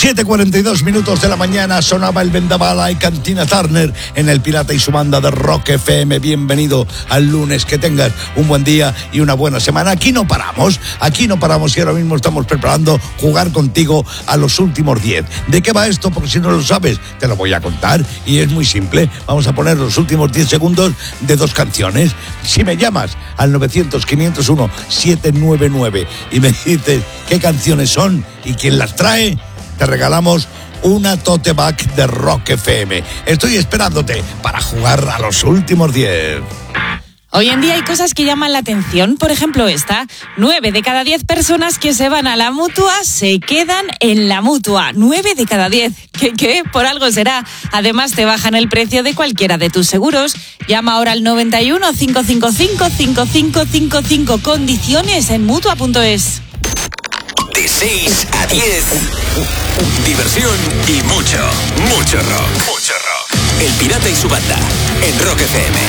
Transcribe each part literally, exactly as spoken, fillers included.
siete cuarenta y dos minutos de la mañana sonaba el Vendavala y Cantina Turner en El Pirata y su banda de Rock F M. Bienvenido al lunes, que tengas un buen día y una buena semana. Aquí no paramos, aquí no paramos y ahora mismo estamos preparando jugar contigo a los últimos diez. ¿De qué va esto? Porque si no lo sabes, te lo voy a contar y es muy simple. Vamos a poner los últimos diez segundos de dos canciones. Si me llamas al nueve cero cero, quinientos uno, siete nueve nueve y me dices qué canciones son y quién las trae, te regalamos una tote bag de Rock F M. Estoy esperándote para jugar a los últimos diez. Hoy en día hay cosas que llaman la atención. Por ejemplo, esta. Nueve de cada diez personas que se van a la Mutua se quedan en la Mutua. Nueve de cada diez. ¿Qué, qué? Por algo será. Además, te bajan el precio de cualquiera de tus seguros. Llama ahora al noventa y uno, cinco cinco cinco, cinco cinco cinco cinco. Condiciones en Mutua punto es. De seis a diez, diversión y mucho, mucho rock. Mucho rock. El Pirata y su banda, en Rock F M.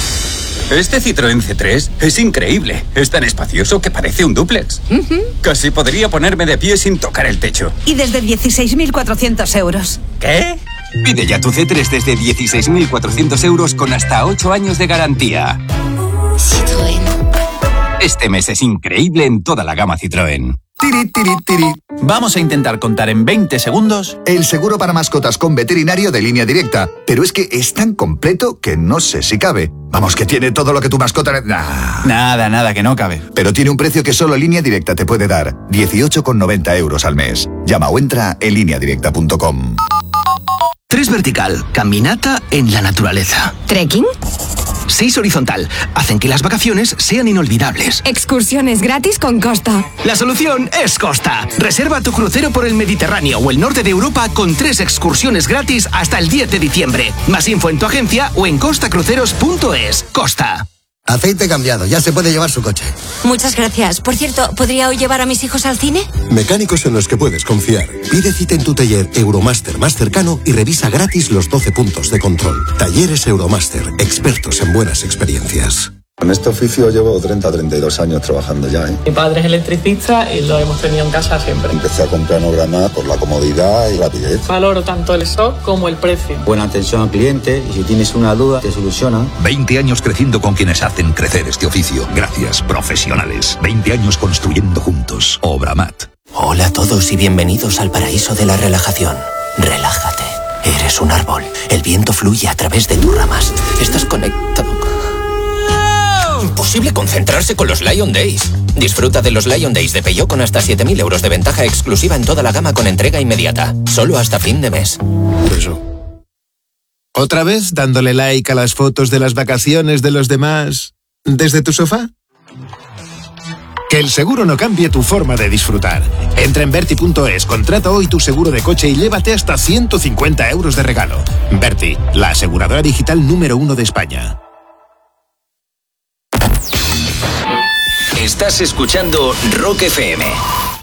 Este Citroën C tres es increíble. Es tan espacioso que parece un dúplex. Uh-huh. Casi podría ponerme de pie sin tocar el techo. Y desde dieciséis mil cuatrocientos euros. ¿Qué? Pide ya tu C tres desde dieciséis mil cuatrocientos euros con hasta ocho años de garantía. Citroën. Este mes es increíble en toda la gama Citroën. Tiri, tiri, tiri. Vamos a intentar contar en veinte segundos el seguro para mascotas con veterinario de Línea Directa. Pero es que es tan completo que no sé si cabe. Vamos, que tiene todo lo que tu mascota... Nah. Nada, nada, que no cabe. Pero tiene un precio que solo Línea Directa te puede dar. dieciocho con noventa euros al mes. Llama o entra en línea directa punto com. Tres vertical, caminata en la naturaleza. ¿Trekking? Seis horizontal, hacen que las vacaciones sean inolvidables. Excursiones gratis con Costa. La solución es Costa. Reserva tu crucero por el Mediterráneo o el norte de Europa con tres excursiones gratis hasta el diez de diciembre. Más info en tu agencia o en costa cruceros punto es. Costa. Aceite cambiado, ya se puede llevar su coche. Muchas gracias. Por cierto, ¿podría hoy llevar a mis hijos al cine? Mecánicos en los que puedes confiar. Pide cita en tu taller Euromaster más cercano y revisa gratis los doce puntos de control. Talleres Euromaster, expertos en buenas experiencias. En este oficio llevo treinta a treinta y dos años trabajando ya, ¿eh? Mi padre es electricista y lo hemos tenido en casa siempre. Empecé a comprar Nograma por la comodidad y rapidez. Valoro tanto el stock como el precio. Buena atención al cliente y si tienes una duda te solucionan. veinte años creciendo con quienes hacen crecer este oficio. Gracias, profesionales. veinte años construyendo juntos. Obramat. Hola a todos y bienvenidos al paraíso de la relajación. Relájate. Eres un árbol. El viento fluye a través de tus ramas. Estás conectado con... Imposible concentrarse con los Lion Days. Disfruta de los Lion Days de Peugeot con hasta siete mil euros de ventaja exclusiva en toda la gama con entrega inmediata. Solo hasta fin de mes. Eso. ¿Otra vez dándole like a las fotos de las vacaciones de los demás desde tu sofá? Que el seguro no cambie tu forma de disfrutar. Entra en Verti punto es, contrata hoy tu seguro de coche y llévate hasta ciento cincuenta euros de regalo. Verti, la aseguradora digital número uno de España. Estás escuchando Rock F M.